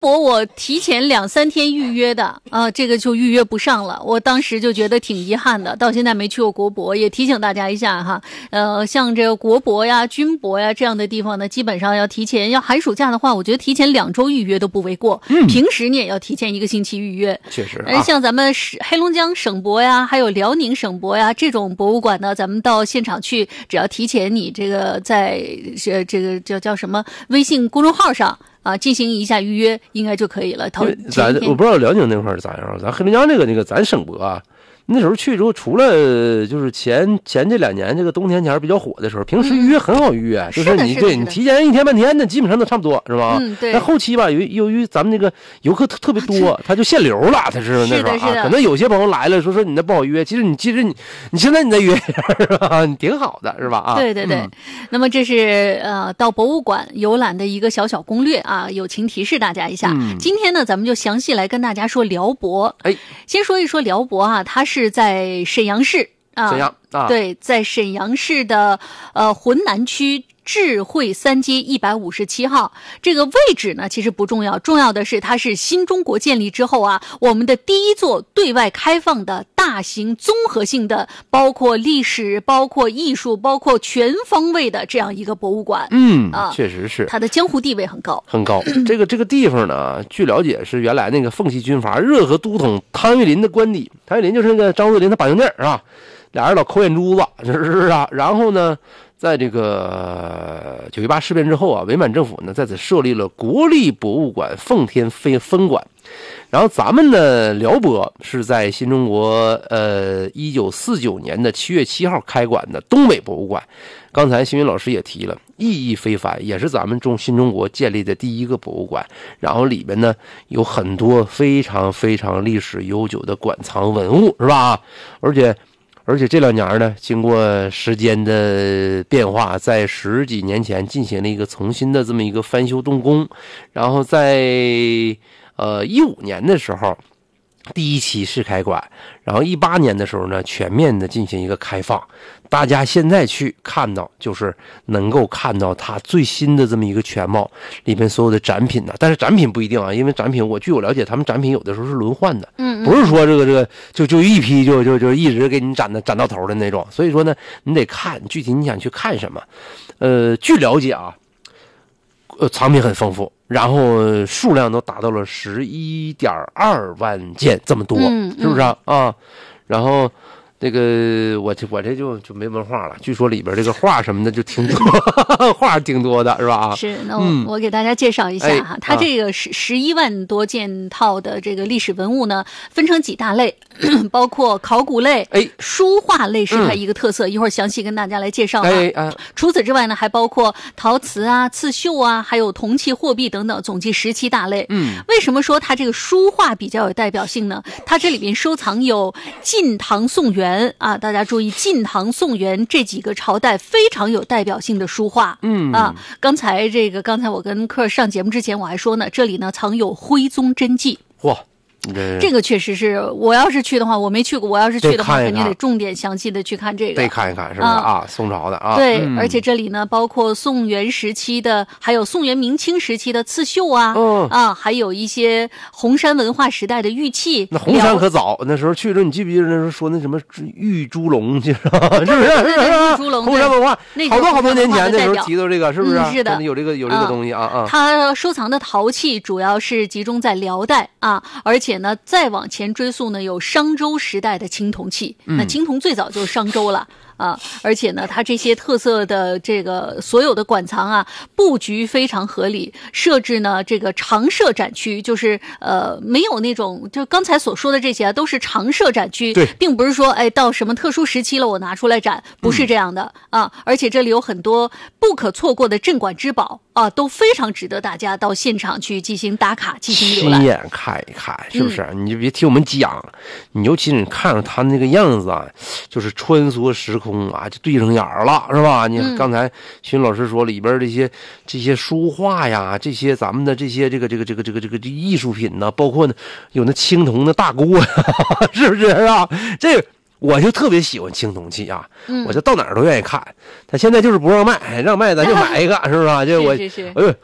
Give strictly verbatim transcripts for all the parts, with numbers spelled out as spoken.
博我提前两三天预约的啊、呃，这个就预约不上了，我当时就觉得挺遗憾的，到现在没去过国博，也提醒大家一下哈，呃，像这个国博呀、军博呀这样的地方呢，基本上要提前，要寒暑假的话，我觉得提前两周预约都不为过，嗯，平时你也要提前一个星期预约， 确实、啊， 像咱们黑龙江省博呀，还有辽宁省博呀这种博物馆呢，咱们到现场去，只要提前你这个在这这个叫叫什么微信公众号上。啊，进行一下预约应该就可以了。 咱我不知道辽宁那块儿咋样，咱黑龙江这个那个咱省博啊，那时候去之后，除了就是前前这两年这个冬天前比较火的时候，平时预约很好预约，嗯、就是你对你提前一天半天的，基本上都差不多，是吧？ 嗯，对。 但后期吧，由由于咱们那个游客特特别多，他就限流了，他是那时候啊，可能有些朋友来了，说说你那不好约，其实你其实你你现在你再约一下是吧？你挺好的是吧？啊， 对对对。嗯、那么这是呃到博物馆游览的一个小小攻略啊，友情提示大家一下。嗯、今天呢，咱们就详细来跟大家说辽博。哎，先说一说辽博啊，它是在沈阳市啊， 沈阳啊， 对，在沈阳市的呃浑南区智慧三街一百五十七号。这个位置呢其实不重要，重要的是它是新中国建立之后啊，我们的第一座对外开放的大型综合性的，包括历史、包括艺术、包括全方位的这样一个博物馆。 嗯啊，确实是， 它的江湖地位很高， 很高。这个这个地方呢，据了解是原来那个奉系军阀热河都统汤玉麟的官邸，汤玉麟就是那个张作霖他把兄弟是吧？俩人老抠眼珠子，是不是啊？然后呢，在这个九一八事变之后啊，伪满政府呢在此设立了国立博物馆奉天分分馆。然后咱们的辽博是在新中国呃一九四九年的七月七号开馆的东北博物馆。刚才新云老师也提了，意义非凡，也是咱们中新中国建立的第一个博物馆。然后里边呢有很多非常非常历史悠久的馆藏文物，是吧？而且。而且这两年呢，经过时间的变化，在十几年前进行了一个重新的这么一个翻修动工，然后在呃一五年的时候，第一期试开馆，然后一八年的时候呢，全面的进行一个开放。大家现在去看到，就是能够看到它最新的这么一个全貌，里面所有的展品呢，但是展品不一定啊，因为展品我据我了解，他们展品有的时候是轮换的，嗯，不是说这个这个就就一批就就就一直给你展的展到头的那种，所以说呢，你得看具体你想去看什么。呃，据了解啊，呃，藏品很丰富，然后数量都达到了十一点二万件这么多， 嗯、 是不是啊？啊，然后。这个我这我这就就没文化了，据说里边这个画什么的就挺多，画挺多的是吧？ 是，那我、嗯、我给大家介绍一下哈，哎、它这个十十一万多件套的这个历史文物呢，分成几大类，包括考古类、哎、书画类是它一个特色，嗯、一会儿详细跟大家来介绍哈。哎啊、除此之外呢，还包括陶瓷啊、刺绣啊，还有铜器、货币等等，总计十七大类。嗯，为什么说它这个书画比较有代表性呢？它这里边收藏有晋唐宋元。啊，大家注意，晋唐宋元这几个朝代非常有代表性的书画。嗯啊，刚才这个，刚才我跟客上节目之前我还说呢，这里呢藏有徽宗真迹。 嚯！ 这个确实是，我要是去的话，我没去过，我要是去的话，肯定得重点详细的去看这个， 得看一看，是不是啊？啊宋朝的啊， 对， 嗯、 而且这里呢，包括宋元时期的，还有宋元明清时期的刺绣啊，嗯、啊，还有一些红山文化时代的玉器。 那红山可早，那时候去的时候，你记不记得那时候说那什么玉猪龙，是不是？ 对对对，玉猪龙， 红山文化，好多好多年前那时候提到这个，是不是？ 嗯、是的， 有这个有这个东西啊啊。 他收藏的陶器主要是集中在辽代啊，而且呢，再往前追溯呢，有商周时代的青铜器，嗯、那青铜最早就是商周了。啊，而且呢，它这些特色的这个所有的馆藏啊，布局非常合理，设置呢这个常设展区，就是呃没有那种就刚才所说的这些啊，都是常设展区， 对， 并不是说哎到什么特殊时期了我拿出来展，不是这样的、嗯、啊。而且这里有很多不可错过的镇馆之宝啊，都非常值得大家到现场去进行打卡、进行浏览， 亲眼看一看，是不是？嗯、你就别听我们讲，你尤其是你看着他那个样子啊，就是穿梭时空。啊，就对上眼儿了，是吧？你刚才徐老师说里边这些这些书画呀，这些咱们的这些这个这个这个这个这个这艺术品呢，包括呢有那青铜的大锅，是不是啊？这个我就特别喜欢青铜器啊，嗯、我就到哪儿都愿意看。他现在就是不让卖，让卖咱就买一个，是不是啊？这我， 是是是哎呦。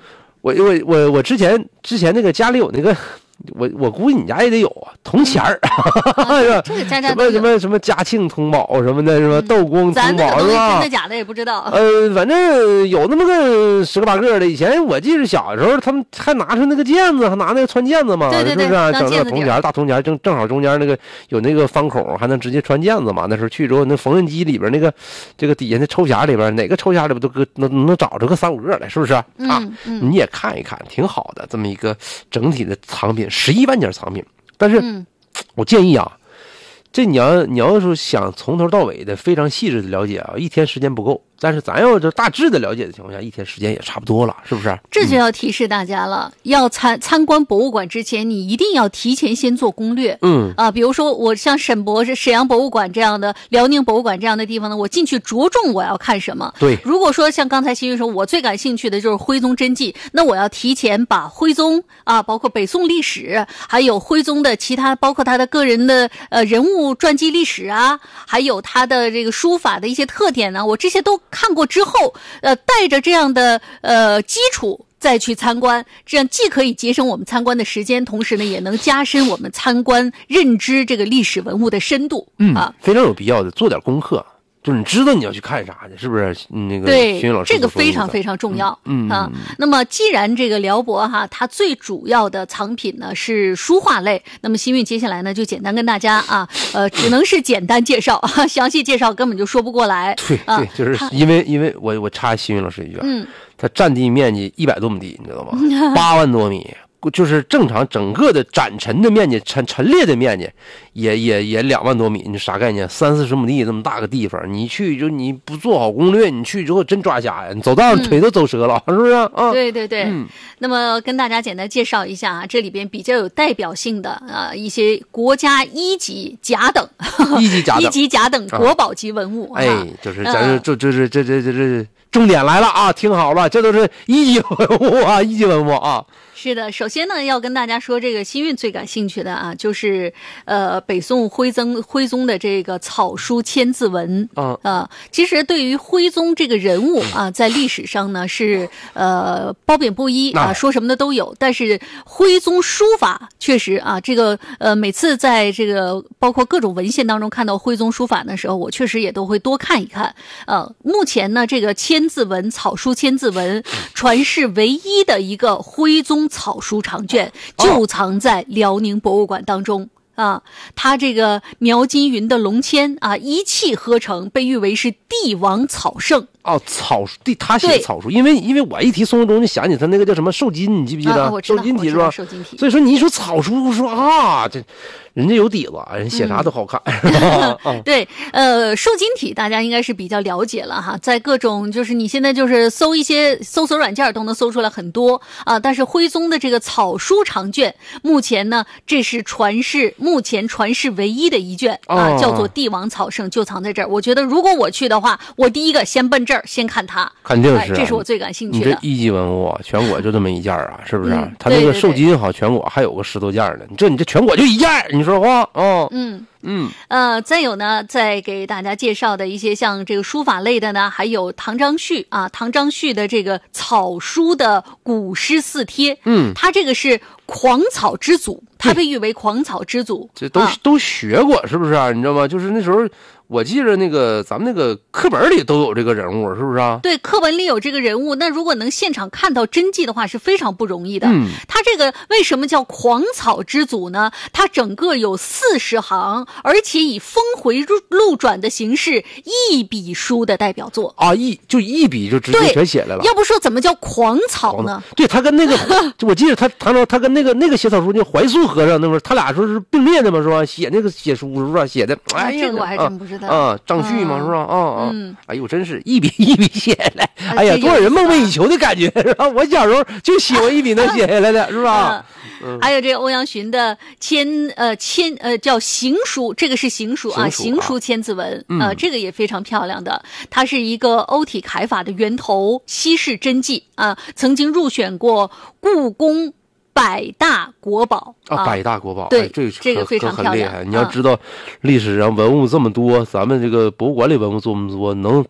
我我我我之前之前那个家里有那个。我我估计你家也得有啊，铜钱儿， 啊、是吧？这个家家什么什么什么嘉庆通宝什么的，什么道光通宝是吧？ 真的假的也不知道。 呃，反正有那么个十个八个的。以前我记得小时候，他们还拿出那个毽子，还拿那个穿毽子嘛， 对对对， 是不是、啊？整那个铜钱大铜钱，正正好中间那个有那个方孔，还能直接穿毽子嘛。那时候去之后，那缝纫机里边那个这个底下那抽匣里边，哪个抽匣里边都搁能能找着个三五个来，是不是啊？ 嗯嗯、 你也看一看，挺好的，这么一个整体的藏品，十一万件藏品。但是， 嗯、 我建议啊，这你要你要是想从头到尾的非常细致的了解啊，一天时间不够。但是咱要这大致的了解的情况下，一天时间也差不多了，是不是？ 这就要提示大家了，嗯、要参参观博物馆之前，你一定要提前先做攻略。 嗯啊，比如说我像沈博士、沈阳博物馆这样的、辽宁博物馆这样的地方呢，我进去着重我要看什么。 对， 如果说像刚才新宇说，我最感兴趣的就是徽宗真迹，那我要提前把徽宗啊，包括北宋历史，还有徽宗的其他，包括他的个人的呃人物传记历史啊，还有他的这个书法的一些特点呢，我这些都看过之后，呃，带着这样的呃基础再去参观，这样既可以节省我们参观的时间，同时呢，也能加深我们参观认知这个历史文物的深度。 嗯啊， 非常有必要的，做点功课。就是你知道你要去看啥的，是不是？那个对， 徐云老师这个非常非常重要。 嗯啊，那么既然这个辽博哈，它最主要的藏品呢是书画类，那么新运接下来呢就简单跟大家啊，呃，只能是简单介绍，详细介绍根本就说不过来。 对对，就是因为因为我我插新运老师一句， 嗯， 它占地面积一百多亩地，你知道吗？八万多米。就是正常整个的展陈的面积，陈陈列的面积也也也两万多米，你啥概念？三四十亩地这么大个地方，你去就你不做好攻略，你去之后真抓瞎呀！你走道上腿都走折了，嗯、是不是啊？ 对对对。 嗯， 那么跟大家简单介绍一下啊，这里边比较有代表性的啊一些国家一级甲等、 一级甲等、 一级甲等国宝级文物。 啊、哎，就是咱就就是这这这这重点来了啊！听好了，这都是一级文物啊，一级文物啊。 是的，首先呢，要跟大家说，这个新运最感兴趣的啊，就是呃北宋徽宗徽宗的这个草书千字文。 啊、 呃，其实对于徽宗这个人物啊，在历史上呢是呃褒贬不一啊，说什么的都有。但是徽宗书法确实啊，这个呃每次在这个包括各种文献当中看到徽宗书法的时候，我确实也都会多看一看。呃，目前呢，这个千字文草书千字文传世唯一的一个徽宗草书长卷就藏在辽宁博物馆当中。啊，他这个描金云的龙签啊，一气呵成，被誉为是帝王草圣。 哦，草书，对，他写草书，因为因为我一提宋徽宗就想起他那个叫什么瘦金，你记不记得？ 啊、 瘦金体是吧？ 瘦金体。 所以说你一说草书，我说啊，这人家有底子，人写啥都好看。 嗯、对，呃，瘦金体大家应该是比较了解了哈，在各种就是你现在就是搜一些搜索软件都能搜出来很多啊。但是徽宗的这个草书长卷，目前呢，这是传世目前传世唯一的一卷啊， 哦、 叫做帝王草圣，就藏在这儿。我觉得如果我去的话，我第一个先奔这儿。先看它， 肯定是、啊哎，这是我最感兴趣的。 你这一级文物啊，全国就这么一件啊，是不是？ 嗯、 他那个瘦金好，全国还有个十多件呢。你这你这全国就一件，你说话哦。 嗯嗯呃，再有呢，再给大家介绍的一些像这个书法类的呢，还有唐章绪啊，唐章绪的这个草书的古诗四帖。 嗯， 他这个是狂草之祖，他被誉为狂草之祖。 这都、 啊、 都学过，是不是啊？你知道吗？就是那时候。我记着那个咱们那个课本里都有这个人物，是不是啊？ 对，课本里有这个人物，那如果能现场看到真迹的话，是非常不容易的。 嗯， 他这个为什么叫狂草之祖呢？他整个有四十行，而且以峰回路转的形式，一笔书的代表作啊，一就一笔就直接全写来了。 要不说怎么叫狂草呢？ 对，他跟那个，我记得他唐朝他跟那个那个写草书叫怀素和尚，那会儿他俩说是并列的嘛，是吧？写那个写书是不是写的？哎呀， 这个我还真不知道。 啊，张旭嘛，是吧？啊啊， 嗯， 哎呦，真是一笔一笔写下来，哎呀，多少人梦寐以求的感觉，是吧？我小时候就喜欢一笔能写下来的，是吧？ 嗯，还有这个欧阳询的千呃千呃叫行书，这个是行书啊，行书千字文，呃，这个也非常漂亮的，它是一个欧体楷法的源头，西式真迹啊，曾经入选过故宫百大国宝啊，百大国宝， 对， 哎、这这个非常漂亮。 你要知道，历史上文物这么多，咱们这个博物馆里文物这么多，能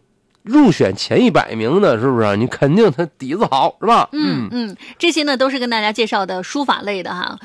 入选前一百名的，是不是？你肯定他底子好，是吧？ 嗯嗯，这些呢都是跟大家介绍的书法类的哈。